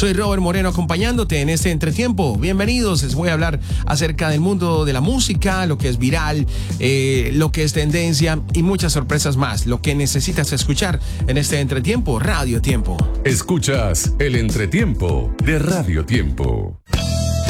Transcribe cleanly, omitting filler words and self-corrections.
Soy Robert Moreno acompañándote en este entretiempo. Bienvenidos, les voy a hablar acerca del mundo de la música, lo que es viral, lo que es tendencia y muchas sorpresas más. Lo que necesitas escuchar en este entretiempo, Radio Tiempo. Escuchas el entretiempo de Radio Tiempo.